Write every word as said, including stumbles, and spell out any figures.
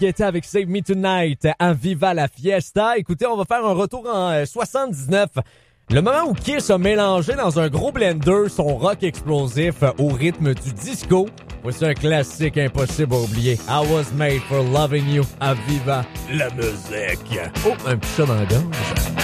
qui était avec Save Me Tonight à Viva la Fiesta. Écoutez, on va faire un retour en euh, soixante-dix-neuf. Le moment où Kiss a mélangé dans un gros blender son rock explosif au rythme du disco. Voici un classique impossible à oublier. I was made for loving you à Viva la musique. Oh, un petit chat dans la gorge.